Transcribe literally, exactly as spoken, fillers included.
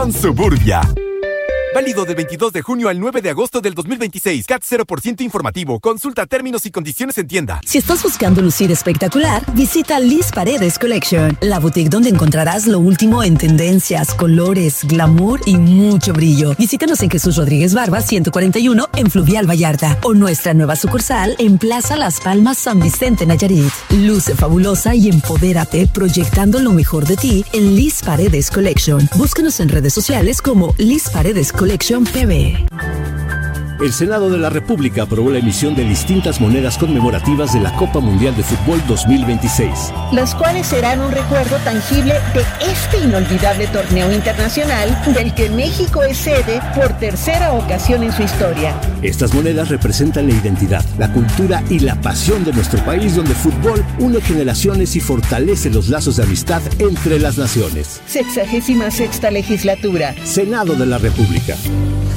con Suburbia. Válido del veintidós de junio al nueve de agosto del dos mil veintiséis. C A T cero por ciento informativo. Consulta términos y condiciones en tienda. Si estás buscando lucir espectacular, visita Liz Paredes Collection, la boutique donde encontrarás lo último en tendencias, colores, glamour y mucho brillo. Visítanos en Jesús Rodríguez Barba ciento cuarenta y uno en Fluvial Vallarta o nuestra nueva sucursal en Plaza Las Palmas San Vicente Nayarit. Luce fabulosa y empodérate proyectando lo mejor de ti en Liz Paredes Collection. Búscanos en redes sociales como Liz Paredes Collection. Colección P B. El Senado de la República aprobó la emisión de distintas monedas conmemorativas de la Copa Mundial de Fútbol dos mil veintiséis. Las cuales serán un recuerdo tangible de este inolvidable torneo internacional del que México es sede por tercera ocasión en su historia. Estas monedas representan la identidad, la cultura y la pasión de nuestro país, donde el fútbol une generaciones y fortalece los lazos de amistad entre las naciones. Sexagésima sexta legislatura. Senado de la República.